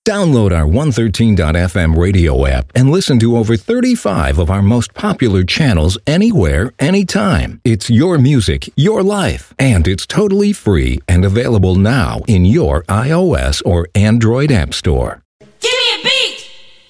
Download our 113.fm radio app and listen to over 35 of our most popular channels anywhere, anytime. It's your music, your life, and it's totally free and available now in your iOS or Android app store. Give me a beat!